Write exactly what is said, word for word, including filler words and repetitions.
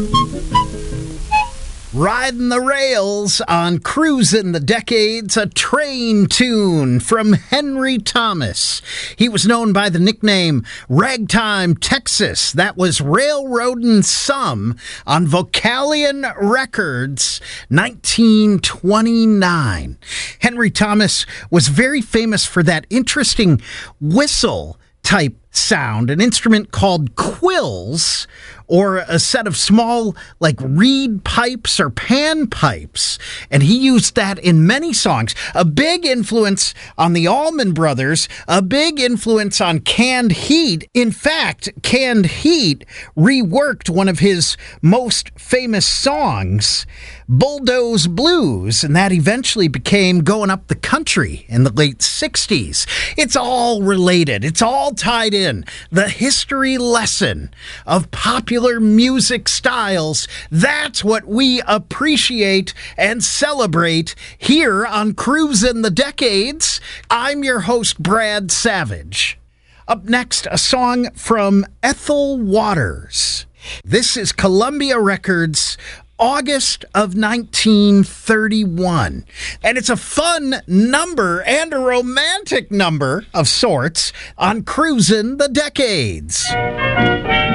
Riding the rails on Cruising the Decades, a train tune from Henry Thomas. He was known by the nickname Ragtime Texas. That was Railroadin' Some on Vocalion Records, nineteen twenty-nine. Henry Thomas was very famous for that interesting whistle type sound, an instrument called quills, or a set of small, like, reed pipes or pan pipes. And he used that in many songs. A big influence on the Allman Brothers, a big influence on Canned Heat. In fact, Canned Heat reworked one of his most famous songs, Bulldoze Blues, and that eventually became Going Up the Country in the late sixties. It's all related. It's all tied in. The history lesson of popular music styles. That's what we appreciate and celebrate here on Cruisin' the Decades. I'm your host, Brad Savage. Up next, a song from Ethel Waters. This is Columbia Records, August of nineteen thirty-one. And it's a fun number and a romantic number of sorts on Cruisin' the Decades.